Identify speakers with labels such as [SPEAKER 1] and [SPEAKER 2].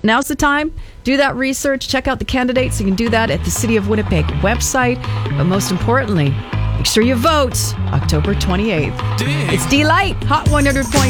[SPEAKER 1] now's the time. Do that research. Check out the candidates. You can do that at the City of Winnipeg website. But most importantly, make sure you vote October 28th. It's D-Light, Hot 100.9.